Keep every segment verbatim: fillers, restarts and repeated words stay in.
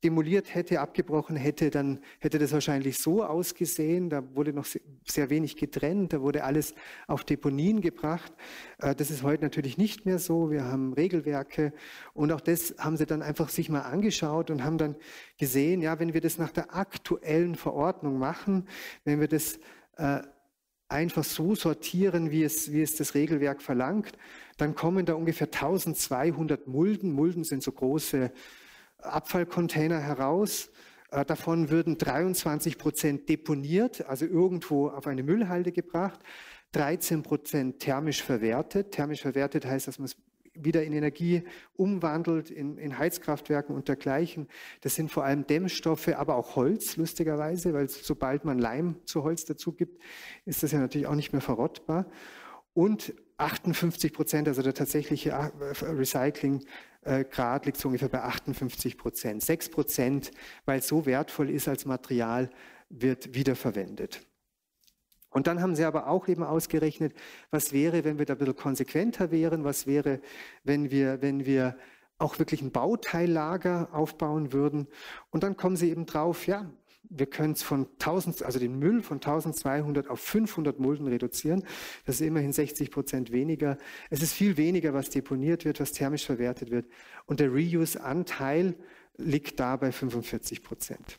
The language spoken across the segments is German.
demoliert hätte, abgebrochen hätte, dann hätte das wahrscheinlich so ausgesehen. Da wurde noch sehr wenig getrennt, da wurde alles auf Deponien gebracht. Das ist heute natürlich nicht mehr so. Wir haben Regelwerke und auch das haben sie dann einfach sich mal angeschaut und haben dann gesehen, ja, wenn wir das nach der aktuellen Verordnung machen, wenn wir das äh, einfach so sortieren, wie es, wie es das Regelwerk verlangt, dann kommen da ungefähr eintausendzweihundert Mulden. Mulden sind so große Abfallcontainer heraus. Äh, davon würden dreiundzwanzig Prozent deponiert, also irgendwo auf eine Müllhalde gebracht, dreizehn Prozent thermisch verwertet. Thermisch verwertet heißt, dass man es wieder in Energie umwandelt, in, in Heizkraftwerken und dergleichen. Das sind vor allem Dämmstoffe, aber auch Holz, lustigerweise, weil sobald man Leim zu Holz dazu gibt, ist das ja natürlich auch nicht mehr verrottbar. Und achtundfünfzig Prozent, also der tatsächliche Recyclinggrad liegt so ungefähr bei achtundfünfzig Prozent. sechs Prozent, weil es so wertvoll ist als Material, wird wiederverwendet. Und dann haben sie aber auch eben ausgerechnet, was wäre, wenn wir da ein bisschen konsequenter wären, was wäre, wenn wir, wenn wir auch wirklich ein Bauteillager aufbauen würden. Und dann kommen sie eben drauf, ja, wir können es von tausend, also den Müll von eintausendzweihundert auf fünfhundert Mulden reduzieren. Das ist immerhin sechzig Prozent weniger. Es ist viel weniger, was deponiert wird, was thermisch verwertet wird. Und der Reuse-Anteil liegt da bei fünfundvierzig Prozent.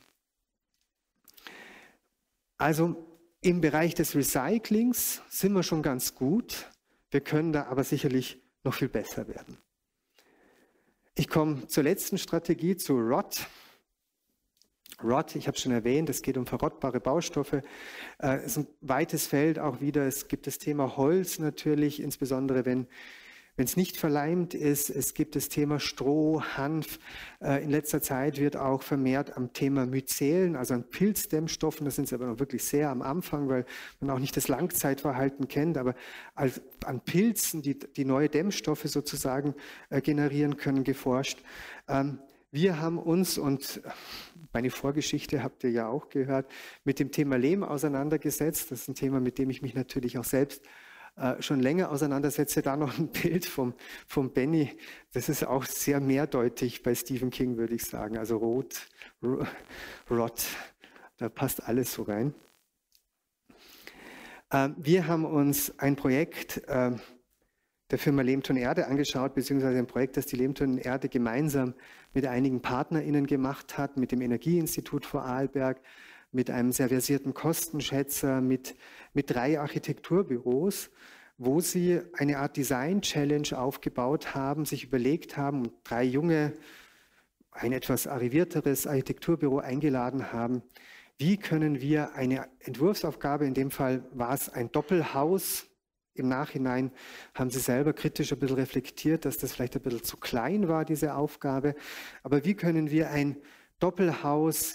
Also im Bereich des Recyclings sind wir schon ganz gut. Wir können da aber sicherlich noch viel besser werden. Ich komme zur letzten Strategie, zu R O T. R O T, ich habe es schon erwähnt, es geht um verrottbare Baustoffe. Es ist ein weites Feld auch wieder. Es gibt das Thema Holz natürlich, insbesondere wenn wenn es nicht verleimt ist. Es gibt das Thema Stroh, Hanf. In letzter Zeit wird auch vermehrt am Thema Mycelen, also an Pilzdämmstoffen. Das sind sie aber noch wirklich sehr am Anfang, weil man auch nicht das Langzeitverhalten kennt. Aber als, an Pilzen, die, die neue Dämmstoffe sozusagen äh, generieren können, geforscht. Ähm, wir haben uns, und meine Vorgeschichte habt ihr ja auch gehört, mit dem Thema Lehm auseinandergesetzt. Das ist ein Thema, mit dem ich mich natürlich auch selbst Äh, schon länger auseinandersetze. Da noch ein Bild vom, vom Benny. Das ist auch sehr mehrdeutig bei Stephen King, würde ich sagen. Also rot, rot, da passt alles so rein. Äh, wir haben uns ein Projekt äh, der Firma Lehmton Erde angeschaut, beziehungsweise ein Projekt, das die Lehmton Erde gemeinsam mit einigen PartnerInnen gemacht hat, mit dem Energieinstitut Vorarlberg, mit einem sehr versierten Kostenschätzer, mit, mit drei Architekturbüros, wo sie eine Art Design-Challenge aufgebaut haben, sich überlegt haben und drei junge, ein etwas arrivierteres Architekturbüro eingeladen haben, wie können wir eine Entwurfsaufgabe, in dem Fall war es ein Doppelhaus, im Nachhinein haben sie selber kritisch ein bisschen reflektiert, dass das vielleicht ein bisschen zu klein war, diese Aufgabe, aber wie können wir ein Doppelhaus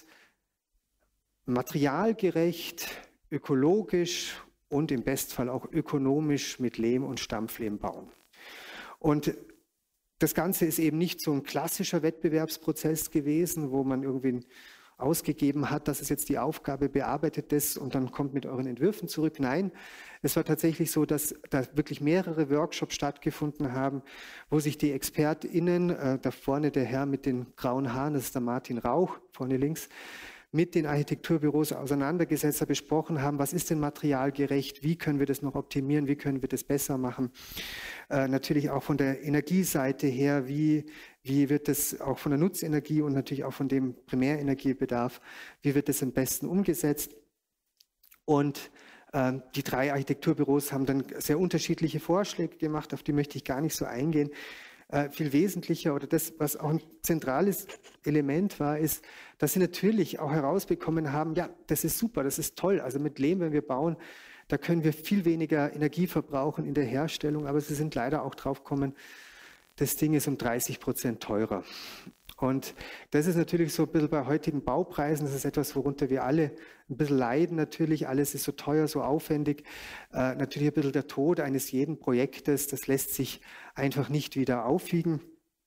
materialgerecht, ökologisch und im Bestfall auch ökonomisch mit Lehm und Stampflehm bauen. Und das Ganze ist eben nicht so ein klassischer Wettbewerbsprozess gewesen, wo man irgendwie ausgegeben hat, das ist jetzt die Aufgabe, bearbeitet das und dann kommt mit euren Entwürfen zurück. Nein, es war tatsächlich so, dass da wirklich mehrere Workshops stattgefunden haben, wo sich die ExpertInnen, äh, da vorne der Herr mit den grauen Haaren, das ist der Martin Rauch, vorne links, mit den Architekturbüros auseinandergesetzt, besprochen haben, was ist denn materialgerecht, wie können wir das noch optimieren, wie können wir das besser machen. Äh, natürlich auch von der Energieseite her, wie, wie wird das auch von der Nutzenergie und natürlich auch von dem Primärenergiebedarf, wie wird das am besten umgesetzt. Und äh, die drei Architekturbüros haben dann sehr unterschiedliche Vorschläge gemacht, auf die möchte ich gar nicht so eingehen. Äh, viel wesentlicher oder das, was auch ein zentrales Element war, ist, dass sie natürlich auch herausbekommen haben, ja, das ist super, das ist toll. Also mit Lehm, wenn wir bauen, da können wir viel weniger Energie verbrauchen in der Herstellung, aber sie sind leider auch drauf gekommen, das Ding ist um dreißig Prozent teurer. Und das ist natürlich so ein bisschen bei heutigen Baupreisen, das ist etwas, worunter wir alle ein bisschen leiden natürlich. Alles ist so teuer, so aufwendig. Äh, natürlich ein bisschen der Tod eines jeden Projektes, das lässt sich einfach nicht wieder aufwiegen.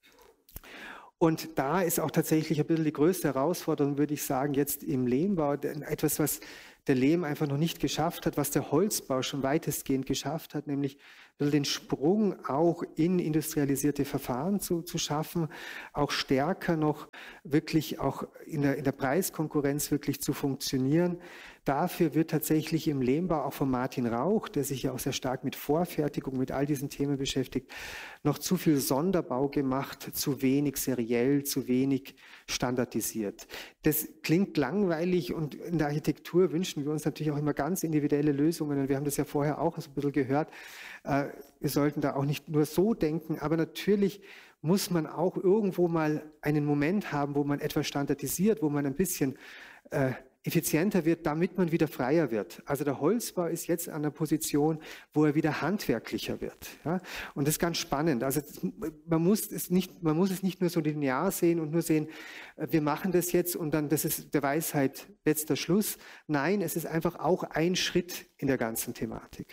Und da ist auch tatsächlich ein bisschen die größte Herausforderung, würde ich sagen, jetzt im Lehmbau. Etwas, was der Lehm einfach noch nicht geschafft hat, was der Holzbau schon weitestgehend geschafft hat, nämlich den Sprung auch in industrialisierte Verfahren zu, zu schaffen, auch stärker noch wirklich auch in der, in der Preiskonkurrenz wirklich zu funktionieren. Dafür wird tatsächlich im Lehmbau auch von Martin Rauch, der sich ja auch sehr stark mit Vorfertigung, mit all diesen Themen beschäftigt, noch zu viel Sonderbau gemacht, zu wenig seriell, zu wenig standardisiert. Das klingt langweilig und in der Architektur wünschen wir uns natürlich auch immer ganz individuelle Lösungen. Und wir haben das ja vorher auch so ein bisschen gehört. Wir sollten da auch nicht nur so denken, aber natürlich muss man auch irgendwo mal einen Moment haben, wo man etwas standardisiert, wo man ein bisschen äh, effizienter wird, damit man wieder freier wird. Also der Holzbau ist jetzt an der Position, wo er wieder handwerklicher wird. Ja? Und das ist ganz spannend. Also man muss es nicht, man muss es nicht nur so linear sehen und nur sehen, wir machen das jetzt und dann, das ist der Weisheit letzter Schluss. Nein, es ist einfach auch ein Schritt in der ganzen Thematik.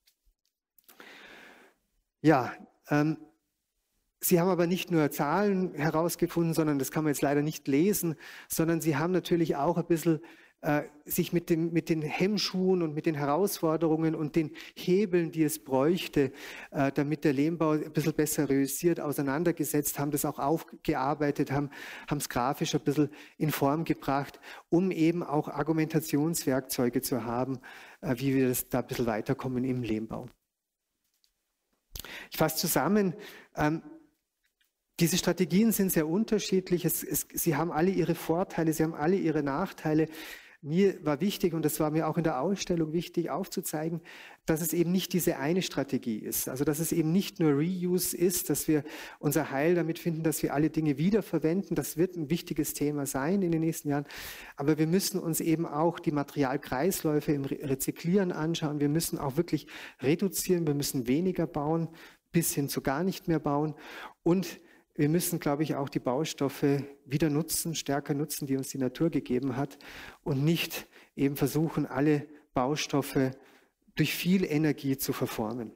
Ja, ähm, Sie haben aber nicht nur Zahlen herausgefunden, sondern das kann man jetzt leider nicht lesen, sondern Sie haben natürlich auch ein bisschen äh, sich mit, dem, mit den Hemmschuhen und mit den Herausforderungen und den Hebeln, die es bräuchte, äh, damit der Lehmbau ein bisschen besser realisiert, auseinandergesetzt, haben das auch aufgearbeitet, haben es grafisch ein bisschen in Form gebracht, um eben auch Argumentationswerkzeuge zu haben, äh, wie wir das da ein bisschen weiterkommen im Lehmbau. Ich fasse zusammen, ähm, diese Strategien sind sehr unterschiedlich. Es, es, sie haben alle ihre Vorteile, sie haben alle ihre Nachteile. Mir war wichtig, und das war mir auch in der Ausstellung wichtig, aufzuzeigen, dass es eben nicht diese eine Strategie ist. Also dass es eben nicht nur Reuse ist, dass wir unser Heil damit finden, dass wir alle Dinge wiederverwenden. Das wird ein wichtiges Thema sein in den nächsten Jahren. Aber wir müssen uns eben auch die Materialkreisläufe im Rezyklieren anschauen. Wir müssen auch wirklich reduzieren. Wir müssen weniger bauen, bis hin zu gar nicht mehr bauen. Und wir müssen, glaube ich, auch die Baustoffe wieder nutzen, stärker nutzen, die uns die Natur gegeben hat und nicht eben versuchen, alle Baustoffe durch viel Energie zu verformen.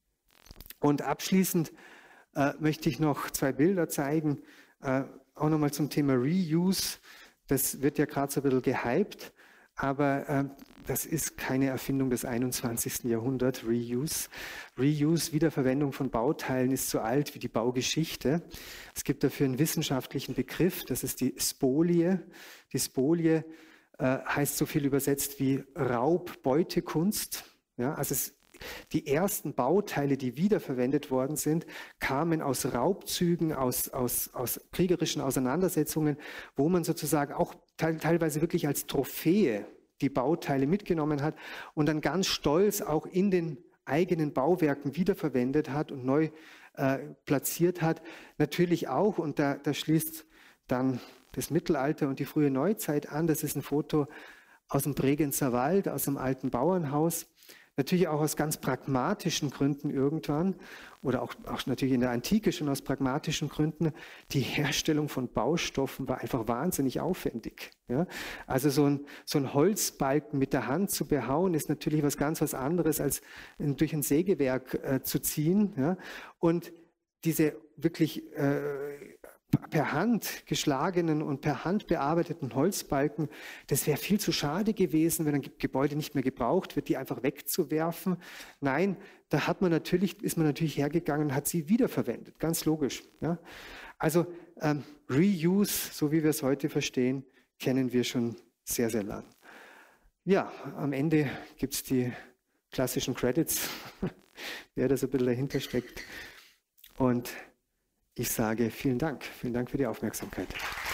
Und abschließend äh, möchte ich noch zwei Bilder zeigen, äh, auch nochmal zum Thema Reuse. Das wird ja gerade so ein bisschen gehypt, aber äh, das ist keine Erfindung des einundzwanzigsten Jahrhunderts, Reuse. Reuse, Wiederverwendung von Bauteilen, ist so alt wie die Baugeschichte. Es gibt dafür einen wissenschaftlichen Begriff, das ist die Spolie. Die Spolie äh, heißt so viel übersetzt wie Raubbeutekunst. Ja, also es, die ersten Bauteile, die wiederverwendet worden sind, kamen aus Raubzügen, aus, aus, aus kriegerischen Auseinandersetzungen, wo man sozusagen auch te teilweise wirklich als Trophäe die Bauteile mitgenommen hat und dann ganz stolz auch in den eigenen Bauwerken wiederverwendet hat und neu äh, platziert hat. Natürlich auch, und da, da schließt dann das Mittelalter und die frühe Neuzeit an, das ist ein Foto aus dem Bregenzer Wald, aus einem alten Bauernhaus. Natürlich auch aus ganz pragmatischen Gründen irgendwann oder auch, auch natürlich in der Antike schon aus pragmatischen Gründen. Die Herstellung von Baustoffen war einfach wahnsinnig aufwendig. Ja? Also so ein, so ein Holzbalken mit der Hand zu behauen, ist natürlich was ganz was anderes, als durch ein Sägewerk äh, zu ziehen. Ja? Und diese wirklich äh, per Hand geschlagenen und per Hand bearbeiteten Holzbalken, das wäre viel zu schade gewesen, wenn ein Gebäude nicht mehr gebraucht wird, die einfach wegzuwerfen. Nein, da hat man natürlich, ist man natürlich hergegangen und hat sie wiederverwendet, ganz logisch. Ja? Also ähm, Reuse, so wie wir es heute verstehen, kennen wir schon sehr, sehr lang. Ja, am Ende gibt es die klassischen Credits, wer da so ein bisschen dahinter steckt. Und ich sage vielen Dank. Vielen Dank für die Aufmerksamkeit.